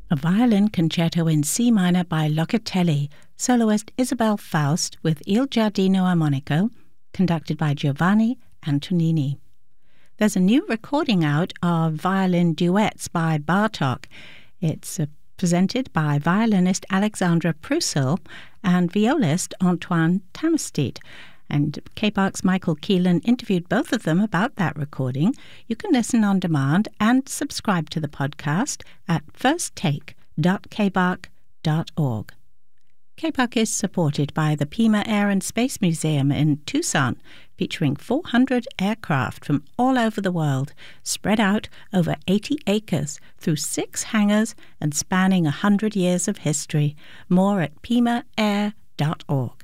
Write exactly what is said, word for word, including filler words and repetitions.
A violin concerto in C minor by Locatelli, soloist Isabel Faust with Il Giardino Armonico, conducted by Giovanni Antonini. There's a new recording out of violin duets by Bartók. It's uh, presented by violinist Alexandra Prusil and violist Antoine Tamistide. And K B A R's Michael Keelan interviewed both of them about that recording. You can listen on demand and subscribe to the podcast at first take dot k b a r c dot org. K B A R C is supported by the Pima Air and Space Museum in Tucson, featuring four hundred aircraft from all over the world, spread out over eighty acres through six hangars and spanning one hundred years of history. More at pima air dot org.